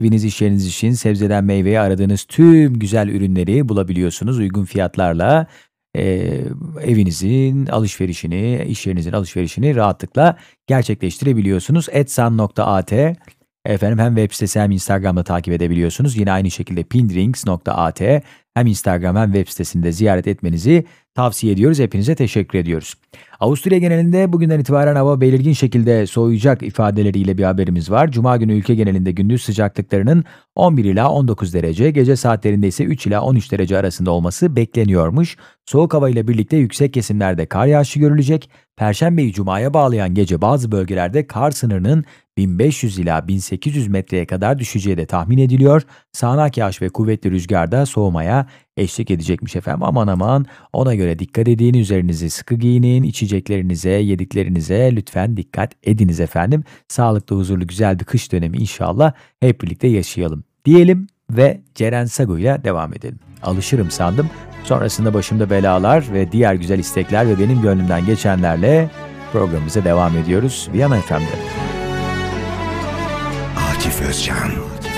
Eviniz, iş yeriniz için sebzeden meyveye aradığınız tüm güzel ürünleri bulabiliyorsunuz uygun fiyatlarla. Evinizin alışverişini, iş yerinizin alışverişini rahatlıkla gerçekleştirebiliyorsunuz. Etsan.at efendim hem web sitesi hem Instagram'da takip edebiliyorsunuz. Yine aynı şekilde pindrinks.at hem Instagram hem web sitesinde ziyaret etmenizi tavsiye ediyoruz. Hepinize teşekkür ediyoruz. Avusturya genelinde bugünden itibaren hava belirgin şekilde soğuyacak ifadeleriyle bir haberimiz var. Cuma günü ülke genelinde gündüz sıcaklıklarının 11 ila 19 derece, gece saatlerinde ise 3 ila 13 derece arasında olması bekleniyormuş. Soğuk hava ile birlikte yüksek kesimlerde kar yağışı görülecek. Perşembeyi Cuma'ya bağlayan gece bazı bölgelerde kar sınırının 1500 ila 1800 metreye kadar düşeceği de tahmin ediliyor. Sağanak yağış ve kuvvetli rüzgar da soğumaya eşlik edecekmiş efendim. Aman aman, ona göre dikkat edin, üzerinizi sıkı giyinin, içeceklerinize, yediklerinize lütfen dikkat ediniz efendim. Sağlıklı, huzurlu, güzel bir kış dönemi inşallah hep birlikte yaşayalım diyelim ve Ceren Sago ile devam edelim. Alışırım sandım. Sonrasında başımda belalar ve diğer güzel istekler ve benim gönlümden geçenlerle programımıza devam ediyoruz. Viyana FM'de. Akif Özcan.